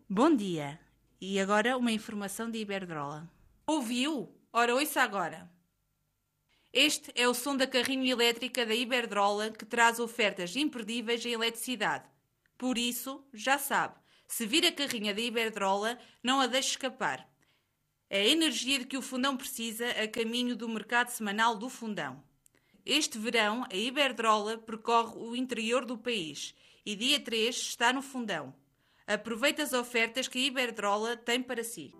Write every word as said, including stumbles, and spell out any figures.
Bom dia! E agora uma informação de Iberdrola. Ouviu? Ora, ouça agora. Este é o som da carrinha elétrica da Iberdrola que traz ofertas imperdíveis em eletricidade. Por isso, já sabe, se vir a carrinha da Iberdrola, não a deixe escapar. É a energia de que o Fundão precisa a caminho do mercado semanal do Fundão. Este verão, a Iberdrola percorre o interior do país e dia três está no Fundão. Aproveite as ofertas que a Iberdrola tem para si.